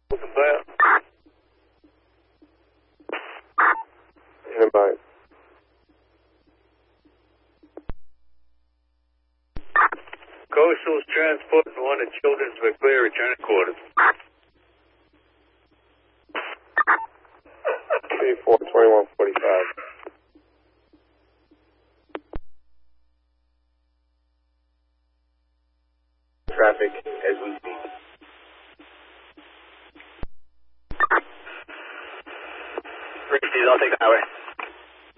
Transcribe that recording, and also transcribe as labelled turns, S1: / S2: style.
S1: Player.
S2: Anybody?
S1: Coastal's transporting one of Children's McClear return quarters.
S2: 342145.
S3: Traffic as we speak. I'll take the highway.